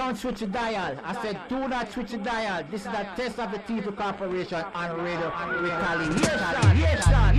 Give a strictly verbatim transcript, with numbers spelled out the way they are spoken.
Don't switch the dial. I said, do not switch the dial. This is a test of the T two Corporation on radio retaliation.